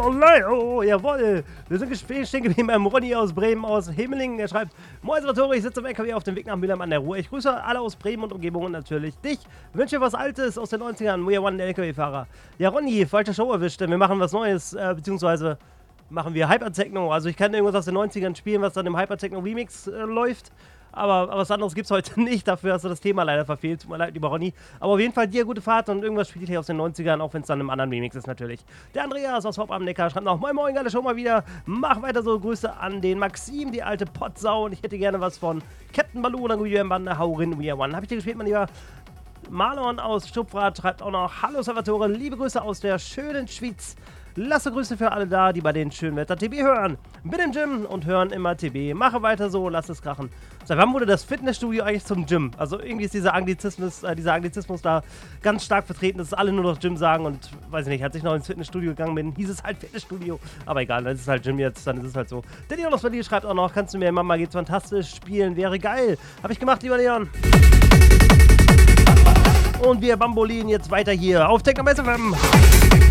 Galileo, jawohl. Wir sind stehen geblieben beim Ronny aus Bremen, aus Himmelingen. Er schreibt, Moin Salvatore, ich sitze im LKW auf dem Weg nach Mülheim an der Ruhr. Ich grüße alle aus Bremen und Umgebung und natürlich dich. Wünsche was Altes aus den 90ern. We are one, der LKW-Fahrer. Ja, Ronny, falsche Show erwischt, denn wir machen was Neues, beziehungsweise machen wir Hypertechno. Also ich kann irgendwas aus den 90ern spielen, was dann im Hypertechno-Remix läuft. Aber was anderes gibt's heute nicht. Dafür hast du das Thema leider verfehlt. Tut mir leid, lieber Ronny. Aber auf jeden Fall dir gute Fahrt und irgendwas spielt hier aus den 90ern, auch wenn es dann im anderen Remix ist natürlich. Der Andreas aus Hopp am Neckar schreibt noch, Moin Moin, geile Show mal wieder. Mach weiter so, Grüße an den Maxim, die alte Potsau. Und ich hätte gerne was von Captain Baloo oder Guillaume Bande, hau rein, we are one. Hab ich dir gespielt, mein Lieber? Marlon aus Stupfrat schreibt auch noch, Hallo Salvatore, liebe Grüße aus der schönen Schweiz. Lasse Grüße für alle da, die bei den schönen Wetter TB hören. Bin im Gym und hören immer TB. Mache weiter so, lass es krachen. Seit wann wurde das Fitnessstudio eigentlich zum Gym? Also irgendwie ist dieser Anglizismus da ganz stark vertreten, dass alle nur noch Gym sagen und weiß ich nicht, als ich noch ins Fitnessstudio gegangen bin, hieß es halt Fitnessstudio. Aber egal, dann ist es halt Gym jetzt, dann ist es halt so. Der Leon aus Berlin schreibt auch noch, kannst du mir Mama geht's fantastisch spielen, wäre geil. Hab ich gemacht, lieber Leon. Und wir bambolinen jetzt weiter hier auf Techno FM.